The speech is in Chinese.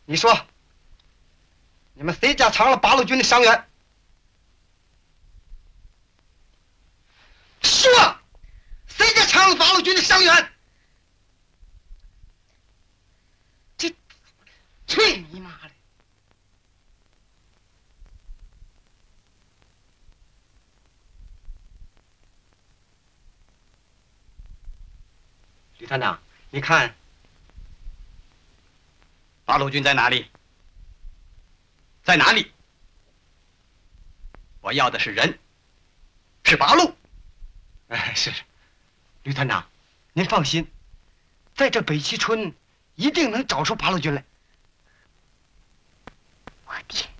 你说，你们谁家藏了八路军的伤员？说，谁家藏了八路军的伤员？这，去你妈的！吕团长，你看，八路军在哪里？在哪里？我要的是人，是八路。哎，是，吕团长，您放心，在这北齐村一定能找出八路军来。 我天！